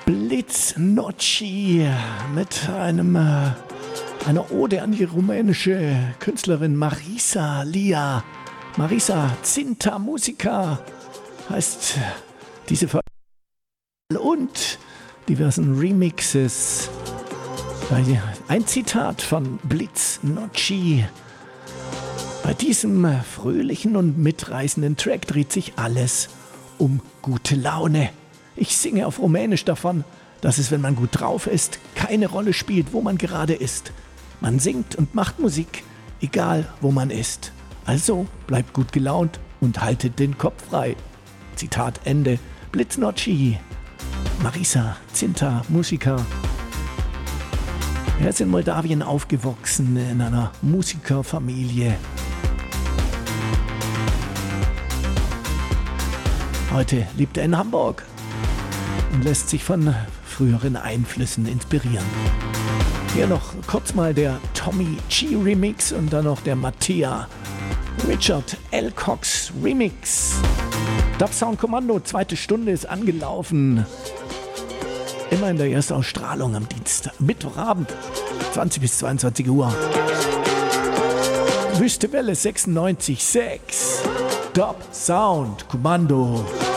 Blitz Noci mit einer Ode an die rumänische Künstlerin Marisa Lia. Marisa Zinta Musica heißt diese und diversen Remixes. Ein Zitat von Blitz Noci. Bei diesem fröhlichen und mitreißenden Track dreht sich alles um gute Laune. Ich singe auf Rumänisch davon, dass es, wenn man gut drauf ist, keine Rolle spielt, wo man gerade ist. Man singt und macht Musik, egal wo man ist. Also bleibt gut gelaunt und haltet den Kopf frei. Zitat Ende. Blitz Noci. Marisa Zinta Musica. Er ist in Moldawien aufgewachsen, in einer Musikerfamilie. Heute lebt er in Hamburg und lässt sich von früheren Einflüssen inspirieren. Hier noch kurz mal der Tommy G Remix und dann noch der Mattea Richard L. Cox Remix. Dub Sound Kommando, zweite Stunde ist angelaufen. Immer in der Erstausstrahlung am Mittwochabend, 20 bis 22 Uhr. Wüste Welle 96,6. Dub Sound Kommando.